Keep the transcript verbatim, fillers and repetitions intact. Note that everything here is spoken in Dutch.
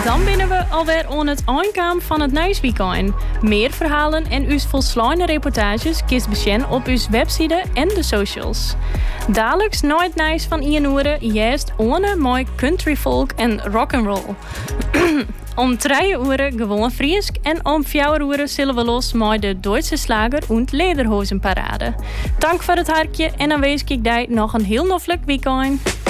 Dan binnen we alweer aan het eindkamp van het nieuwsweekend. Meer verhalen en uw volslagen reportages kist besjen op uw website en de socials. Dadelijks nooit nieuws van Ian Oeren, juist ohne mooi countryfolk en rock'n'roll. Om drie uur gewoon Friesk en om vier uur zullen we los met de Duitse slager en lederhozenparade. Dank voor het hartje en dan wens ik jij nog een heel noffelijk weekend.